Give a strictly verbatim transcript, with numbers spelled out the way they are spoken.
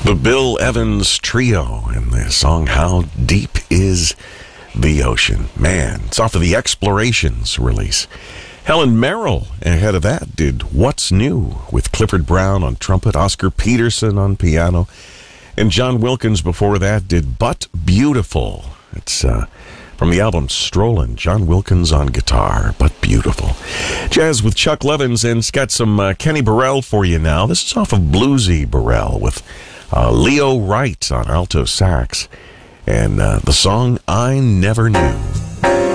The Bill Evans Trio and the song How Deep Is the Ocean. Man, it's off of the Explorations release. Helen Merrill, ahead of that, did What's New with Clifford Brown on trumpet, Oscar Peterson on piano, and John Wilkins before that did But Beautiful. It's uh, from the album Strollin', John Wilkins on guitar, But Beautiful. Jazz with Chuck Levins, and it's got some uh, Kenny Burrell for you now. This is off of Bluesy Burrell with uh, Leo Wright on alto sax, and uh, the song I Never Knew.